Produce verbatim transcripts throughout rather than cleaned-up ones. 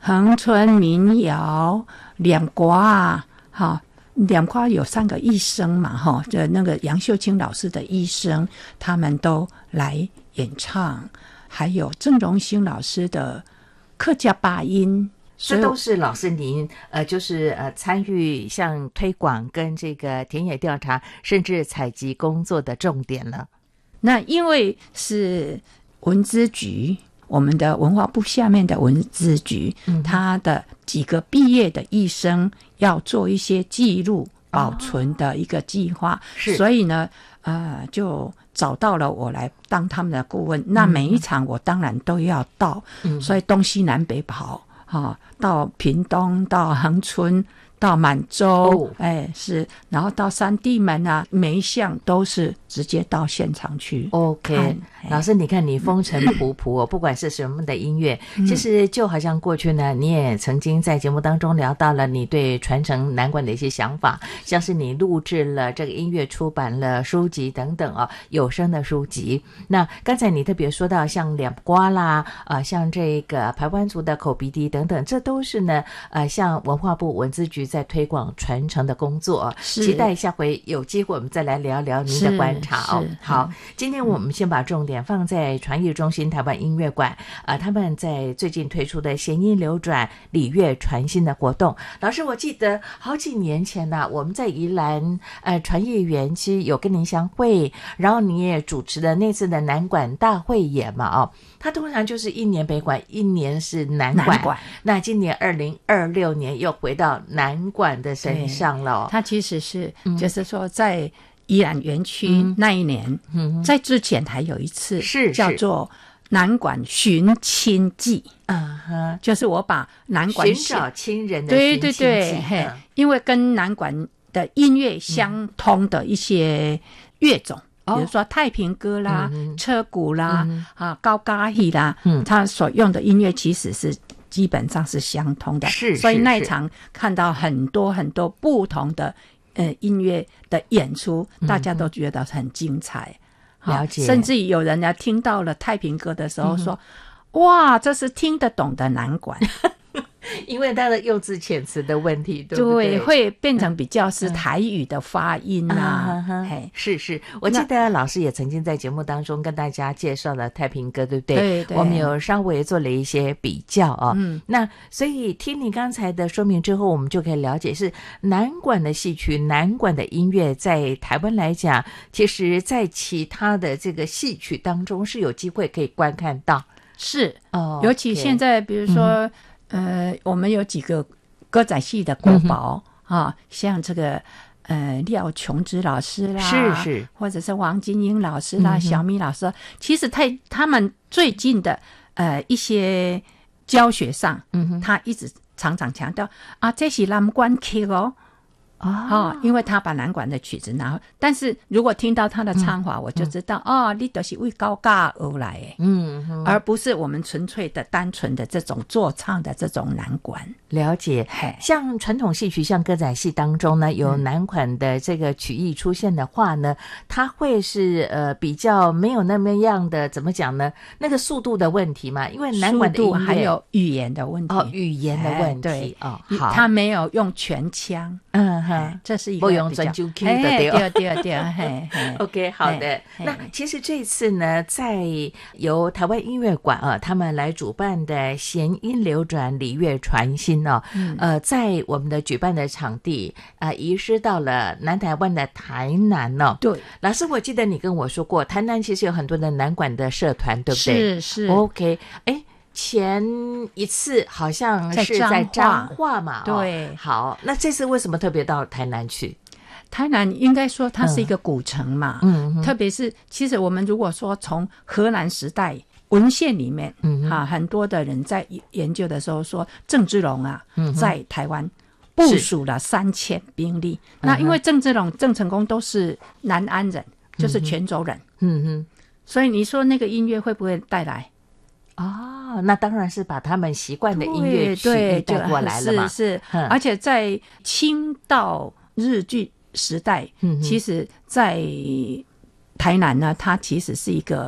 恒春民谣、念歌啊，哈，念歌有三个医生嘛，哈，就那个杨秀清老师的医生，他们都来演唱，还有郑荣兴老师的客家八音。 这都是老师您呃，就是呃参与像推广跟这个田野调查，甚至采集工作的重点了。 那因为是文资局，我们的文化部下面的文资局，嗯，他的几个毕业的医生要做一些记录保存的一个计划，哦，所以呢，呃，就找到了我来当他们的顾问。嗯，那每一场我当然都要到，嗯，所以东西南北跑。啊，到屏东，到恒春，到满洲，哦，哎，是，然后到三地门啊，每一项都是直接到现场去。 OK， 老师，你看你风尘仆仆，哦，不管是什么的音乐，嗯，其实就好像过去呢，你也曾经在节目当中聊到了你对传承南管的一些想法，像是你录制了这个音乐，出版了书籍等等啊，有声的书籍。那刚才你特别说到像两瓜啦，啊，像这个排湾族的口鼻笛等等，这都是呢，呃，像文化部文资局在推广传承的工作。期待下回有机会我们再来聊聊您的观察哦。好，今天我们先把重点放在传艺中心台湾音乐馆啊，呃，他们在最近推出的弦音流转礼乐传新的活动。老师，我记得好几年前呢，啊，我们在宜兰呃传艺园区有跟您相会，然后你也主持了那次的南管大汇演嘛，哦，它通常就是一年北管，一年是南管。南管那今年二零二六年又回到南管的身上了，哦。 它其实是，嗯，就是说在宜兰园区那一年，嗯，在之前还有一次是叫做南管寻亲记，啊哈，就是我把南管寻找亲人的对对对，嘿，嗯，因为跟南管的音乐相通的一些乐种。嗯，比如说太平歌啦，嗯，车鼓啦，嗯，啊，高嘎戏啦，嗯，他所用的音乐其实是基本上是相通的，是，所以那一场看到很多很多不同的呃音乐的演出，嗯，大家都觉得很精彩， 了解。 甚至有人呢听到了太平歌的时候说，嗯，哇，这是听得懂的南管。 因为它的用字遣词的问题，对不对？ 对，会变成比较是台语的发音啊。 嗯嗯，是是，我记得老师也曾经在节目当中跟大家介绍了太平歌，对不对？ 对对。 我们有稍微做了一些比较啊。嗯。那所以听你刚才的说明之后，我们就可以了解是南管的戏曲、南管的音乐，在台湾来讲，其实在其他的这个戏曲当中是有机会可以观看到。 是哦，尤其现在比如说。嗯呃，我们有几个歌仔戏的国宝，嗯，啊，像这个呃廖琼枝老师啦， 是是， 或者是王金英老师啦，嗯，小米老师，其实他他们最近的呃一些教学上，嗯，他一直常常强调啊，这是南管曲哦。哦，因为他把南管的曲子拿，但是如果听到他的唱法，嗯，我就知道，嗯，哦，你都是为高嘎而来的，嗯，嗯，而不是我们纯粹的单纯的这种做唱的这种南管。 了解。像传统戏曲，像歌仔戏当中呢，有南管的这个曲艺出现的话呢，嗯，它会是呃比较没有那么样的怎么讲呢？那个速度的问题嘛，因为南管的音乐还有语言的问题。 哦，语言的问题。对哦，好，他没有用全腔。嗯。这是一个不用专注 Q 的，对对对对。 OK， 好的。那其实这次呢，在由台湾音乐馆啊，他们来主办的弦音流转礼乐传新哦，嗯，呃，在我们的举办的场地啊，呃，移师到了南台湾的台南哦。 对， 老师，我记得你跟我说过，台南其实有很多的南管的社团，对不对？ 是是。 OK， 哎。前一次好像是在彰化嘛， 对， 哦，好，那这次为什么特别到台南去？ 台南应该说它是一个古城嘛，嗯，特别是其实我们如果说从荷兰时代文献里面，嗯，啊，很多的人在研究的时候说，郑芝龙啊，嗯，在台湾部署了三千兵力，那因为郑芝龙、郑成功都是南安人，就是泉州人，嗯哼，所以你说那个音乐会不会带来？ 哦，那当然是把他们习惯的音乐曲艺带过来了嘛。 是是，嗯，而且在清到日据时代，嗯，其实在台南呢，它其实是一个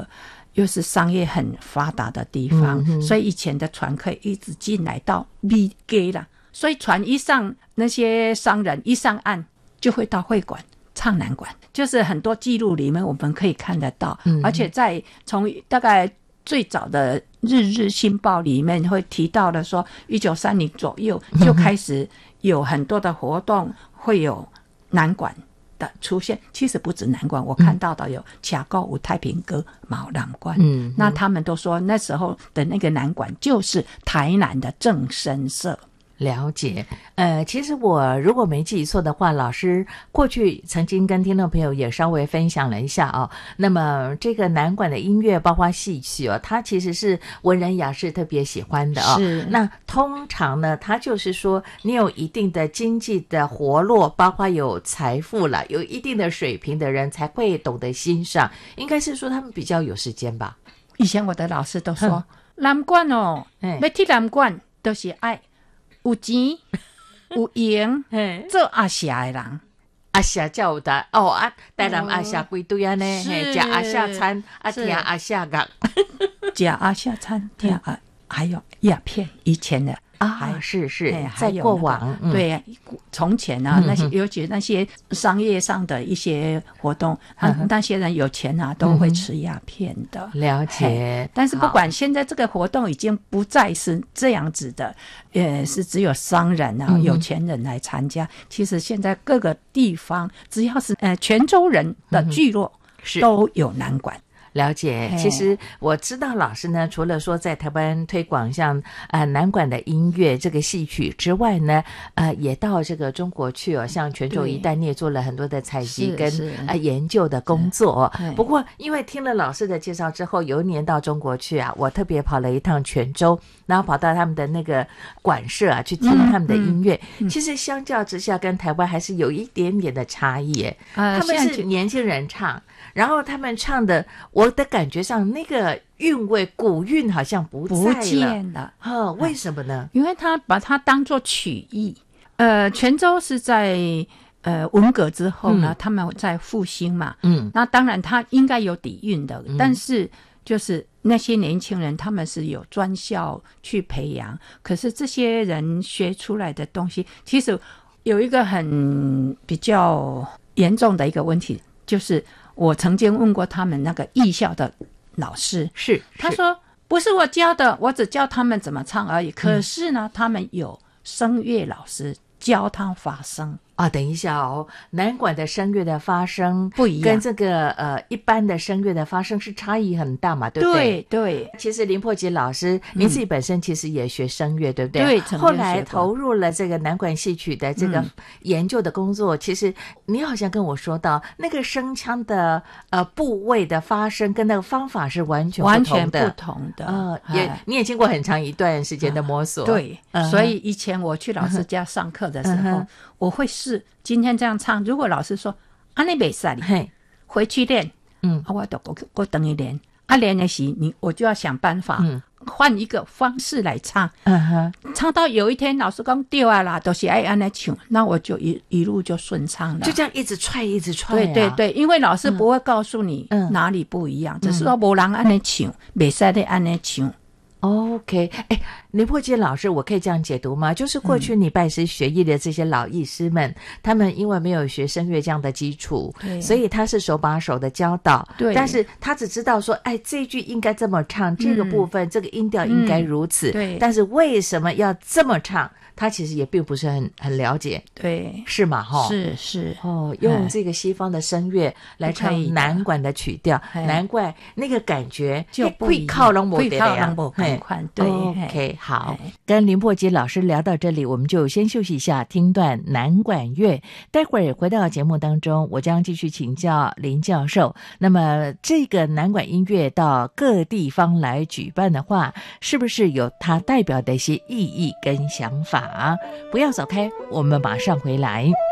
又是商业很发达的地方，嗯、所以以前的船可以一直进来到米街啦。所以船一上，那些商人一上岸就会到会馆唱南管，就是很多记录里面我们可以看得到，嗯、而且在从大概最早的日日新报里面会提到的说，一九三零左右就开始有很多的活动会有南管的出现，其实不止南管，我看到的有卡高舞、太平歌、毛南管，嗯，那他们都说那时候的那个南管就是台南的正声社。 了解，呃，其实我如果没记错的话，老师过去曾经跟听众朋友也稍微分享了一下哦。那么这个南管的音乐，包括戏曲哦，它其实是文人雅士特别喜欢的哦。 是。 那通常呢，它就是说你有一定的经济的活络，包括有财富了，有一定的水平的人才会懂得欣赏。应该是说他们比较有时间吧。 以前我的老师都说，南管哦，要去南管都是爱。有钱有闲做阿霞的人， 阿霞叫有的哦啊，台南阿霞归堆啊呢，吃阿霞餐啊，听阿霞乐， 吃阿霞餐听啊，还有鸦片以前的啊，是是，在过往、 那个嗯、对从前啊，那些尤其那些商业上的一些活动，嗯、那些人有钱啊，都会吃鸦片的。 嗯、了解。 但是不管现在这个活动已经不再是这样子的，呃，是只有商人啊、嗯、有钱人来参加。其实现在各个地方只要是呃泉州人的聚落，嗯、都有南管。 了解，其实我知道老师呢，除了说在台湾推广像呃南管的音乐这个戏曲之外呢，呃也到这个中国去哦，像泉州一带你也做了很多的采集跟呃研究的工作。不过因为听了老师的介绍之后，有一年到中国去啊，我特别跑了一趟泉州，然后跑到他们的那个馆舍啊去听他们的音乐。嗯嗯、其实相较之下，跟台湾还是有一点点的差异耶。呃、他们是年轻人唱。然后他们唱的，我的感觉上那个韵味古韵好像不在了， 不见了。 呵，为什么呢？ 因为他把它当作曲艺。呃，泉州是在呃文革之后呢，嗯、他们在复兴嘛，嗯，那当然他应该有底蕴的，嗯、但是就是那些年轻人他们是有专校去培养，可是这些人学出来的东西，其实有一个很比较严重的一个问题，就是我曾经问过他们那个艺校的老师， 是他说不是我教的，我只教他们怎么唱而已。可是呢，嗯、他们有声乐老师教他发声。 啊，等一下哦，南管的声乐的发声不一样， 跟这个呃一般的声乐的发声是差异很大嘛，对不对？ 对对。 其实林破吉老师，您自己本身其实也学声乐，嗯、对不对？ 对。 后来投入了这个南管戏曲的这个研究的工作，嗯、其实你好像跟我说到，那个声腔的呃部位的发声跟那个方法是完全不同的， 完全不同的。 呃，也你也经过很长一段时间的摸索。 啊、对、嗯，所以以前我去老师家上课的时候，嗯、我会试。今天这样唱，如果老师说啊你没赛，回去练，嗯，啊我都我我等你练，啊练的时你我就要想办法，嗯，换一个方式来唱，嗯哼，唱到有一天老师讲对啊啦，都是爱按来唱，那我就一一路就顺畅了， 就这样一直踹一直踹、啊， 对对对，因为老师不会告诉你哪里不一样，嗯、只是说没人按来唱，没赛的按来唱。 OK， 哎，林破吉老师，我可以这样解读吗？就是过去你拜师学艺的这些老艺师们，嗯、他们因为没有学声乐这样的基础，所以他是手把手的教导。对，但是他只知道说，哎，这一句应该这么唱，嗯、这个部分这个音调应该如此。嗯、对，但是为什么要这么唱？他其实也并不是很很了解， 对， 是吗？哈， 是是哦，用这个西方的声乐来唱南管的曲调，难怪那个感觉就会靠拢不得呀。对 ，OK， 好，跟林破吉老师聊到这里，我们就先休息一下，听段南管乐。待会儿回到节目当中，我将继续请教林教授。那么这个南管音乐到各地方来举办的话，是不是有它代表的一些意义跟想法？不要走开，我们马上回来。